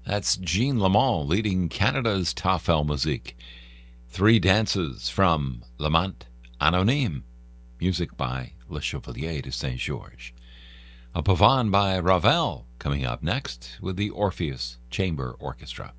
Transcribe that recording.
That's Jean Lamont leading Canada's Tafel Musique. Three dances from Lamont Anonyme. Music by Le Chevalier de Saint-Georges. A pavane by Ravel coming up next with the Orpheus Chamber Orchestra.